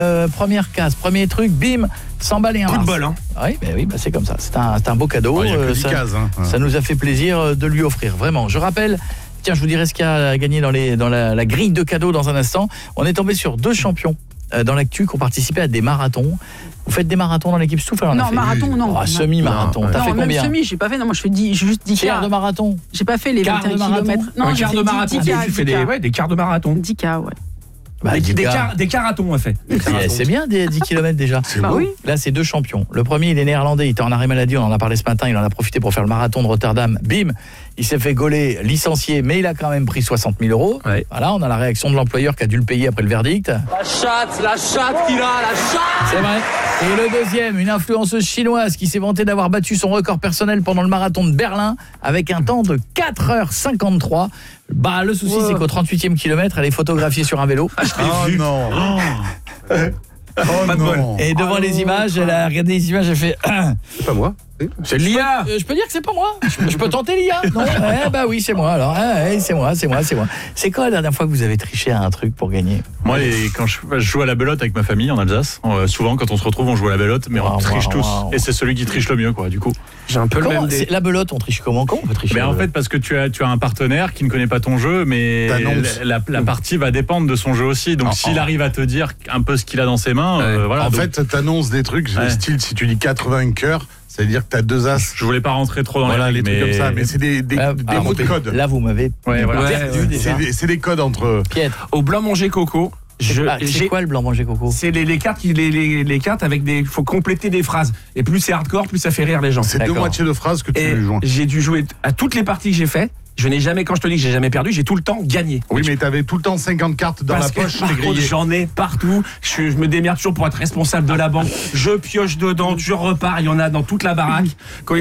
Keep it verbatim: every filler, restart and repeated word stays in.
Euh, première case, premier truc, bim, cent balles et un Coup de mars. bol, hein. Oui, bah oui bah c'est comme ça. C'est un, c'est un beau cadeau. Oh, il y a que euh, dix ça, cases, hein. ça nous a fait plaisir de lui offrir, vraiment. Je rappelle, tiens, je vous dirai ce qu'il y a à gagner dans, les, dans la, la grille de cadeaux dans un instant. On est tombé sur deux champions euh, dans l'actu qui ont participé à des marathons. Vous faites des marathons dans l'équipe Stouff? Alors, Non, marathon, non. Oh, semi-marathon. T'as Non, fait même combien? semi, j'ai pas fait. Non, moi je fais dix, juste dix Quart K. de marathon. J'ai pas fait les Quart de vingt et un marathon. kilomètres. Non, un j'ai quart fait de dix- marathon. dix K, Tu fais dix K. des, ouais, des quarts de marathon. dix K, ouais. Bah, des, dix des, K. car- des carathons, on a fait. C'est c'est bien des dix kilomètres déjà. Bah oui. Là, c'est deux champions. Le premier, il est néerlandais, il était en arrêt maladie, on en a parlé ce matin, il en a profité pour faire le marathon de Rotterdam. Bim, il s'est fait gauler, licencié, mais il a quand même pris soixante mille euros. Ouais. Voilà, on a la réaction de l'employeur qui a dû le payer après le verdict. La chatte, la chatte qu'il a, la chatte. C'est vrai. Et le deuxième, une influenceuse chinoise qui s'est vantée d'avoir battu son record personnel pendant le marathon de Berlin avec un temps de quatre heures cinquante-trois. Bah, le souci, Wow. c'est qu'au trente-huitième kilomètre, elle est photographiée sur un vélo. Oh non. Oh Pas de bol. non. Et devant Oh, les images, elle a regardé les images, elle fait... C'est pas moi. C'est l'I A. Euh, je peux dire que c'est pas moi. Je peux, je peux tenter l'I A. Non. Eh bah oui, c'est moi alors. Eh, eh, c'est moi, c'est moi, c'est moi. C'est quoi la dernière fois que vous avez triché à un truc pour gagner? Moi, les- quand je, je joue à la belote avec ma famille en Alsace, euh, souvent quand on se retrouve, on joue à la belote, mais Wow, on triche wow, tous. wow. Et c'est celui qui triche le mieux, quoi. Du coup. J'ai un peu le Comment, même c'est- dé. la belote, on triche comment? Comment on peut tricher? Mais la en belote fait, parce que tu as, tu as un partenaire qui ne connaît pas ton jeu, mais T'annonces. la, la, la partie va dépendre de son jeu aussi. Donc, Ah, s'il ah. arrive à te dire un peu ce qu'il a dans ses mains, euh, Ouais. voilà. En donc, fait, t'annonces des trucs, Ouais. style, si tu dis quatre-vingts cœurs, ça veut dire que t'as deux as. je voulais pas rentrer trop dans Voilà, les les règles, trucs mais comme ça. Mais c'est des, des, Ah, des ah, mots de code. Là, vous m'avez Ouais, voilà. perdu Ouais, déjà. C'est des, c'est des codes entre... Piètre. Au blanc manger coco. Je, Ah, c'est j'ai- quoi le blanc manger coco? c'est les, les cartes, qui- les, les, les cartes avec des. Il faut compléter des phrases. Et plus c'est hardcore, plus ça fait rire les gens. C'est deux D'accord. moitiés de phrases que tu Et joins. j'ai dû jouer à toutes les parties que j'ai fait. Je n'ai jamais, quand je te dis que j'ai jamais perdu, j'ai tout le temps gagné. Oui, mais t'avais tout le temps cinquante cartes dans Parce la que, poche, par t'es contre, grillé. j'en ai partout. Je, je me démerde toujours pour être responsable de la banque. Je pioche dedans, je repars. Il y en a dans toute la baraque. Quand